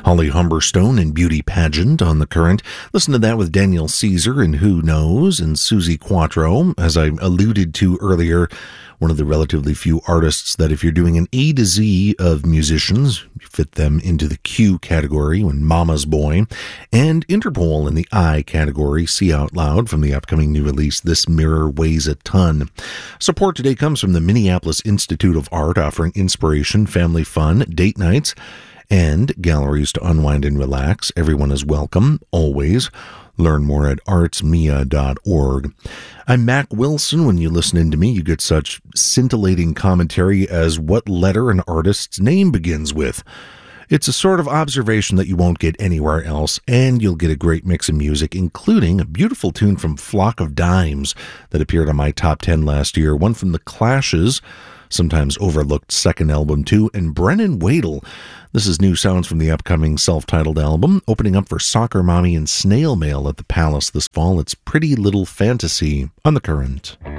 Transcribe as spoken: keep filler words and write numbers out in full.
Holly Humberstone and Beauty Pageant on The Current. Listen to that with Daniel Caesar and Who Knows and Susie Quattro. As I alluded to earlier, one of the relatively few artists that if you're doing an A to Z of musicians, you fit them into the Q category when Mama's Boy, and Interpol in the I category, See Out Loud from the upcoming new release, This Mirror Weighs a Ton. Support today comes from the Minneapolis Institute of Art, offering inspiration, family fun, date nights, and galleries to unwind and relax. Everyone is welcome, always. Learn more at arts mia dot org. I'm Mac Wilson. When you listen in to me, you get such scintillating commentary as what letter an artist's name begins with. It's a sort of observation that you won't get anywhere else, and you'll get a great mix of music, including a beautiful tune from Flock of Dimes that appeared on my top ten last year, one from The Clash's sometimes overlooked second album too, and Brennan Wadle. This is new sounds from the upcoming self-titled album, opening up for Soccer Mommy and Snail Mail at the Palace this fall. It's Pretty Little Fantasy on The Current.